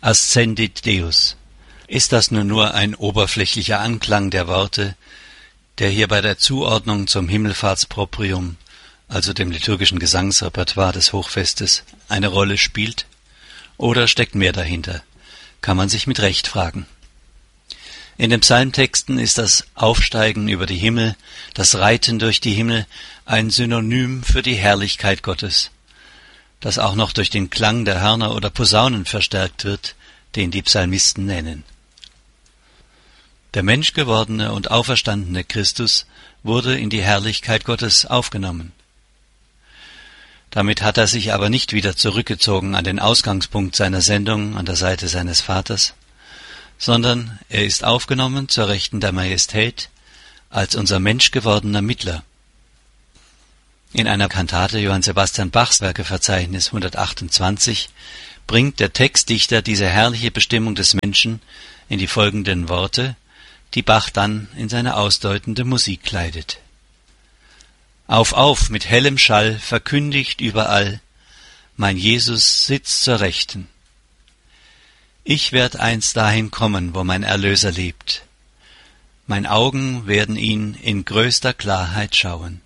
Ascendit Deus. Ist das nur ein oberflächlicher Anklang der Worte, der hier bei der Zuordnung zum Himmelfahrtsproprium, also dem liturgischen Gesangsrepertoire des Hochfestes, eine Rolle spielt? Oder steckt mehr dahinter? Kann man sich mit Recht fragen. In den Psalmtexten ist das Aufsteigen über die Himmel, das Reiten durch die Himmel, ein Synonym für die Herrlichkeit Gottes, das auch noch durch den Klang der Hörner oder Posaunen verstärkt wird, den die Psalmisten nennen. Der menschgewordene und auferstandene Christus wurde in die Herrlichkeit Gottes aufgenommen. Damit hat er sich aber nicht wieder zurückgezogen an den Ausgangspunkt seiner Sendung an der Seite seines Vaters, sondern er ist aufgenommen zur Rechten der Majestät als unser menschgewordener Mittler. In einer Kantate Johann Sebastian Bachs Werkeverzeichnis 128 bringt der Textdichter diese herrliche Bestimmung des Menschen in die folgenden Worte, die Bach dann in seine ausdeutende Musik kleidet. Auf, mit hellem Schall, verkündigt überall, mein Jesus sitzt zur Rechten. Ich werd einst dahin kommen, wo mein Erlöser lebt. Mein Augen werden ihn in größter Klarheit schauen.